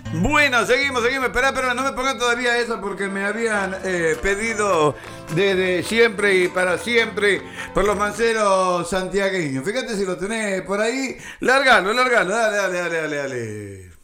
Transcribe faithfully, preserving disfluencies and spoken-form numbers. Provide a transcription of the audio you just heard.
Bueno, seguimos, seguimos. Espera, pero no me pongan todavía eso porque me habían eh, pedido desde siempre y para siempre por los manceros santiagueños. Fíjate si lo tenés por ahí. Lárgalo, lárgalo. Dale, dale, dale, dale, dale.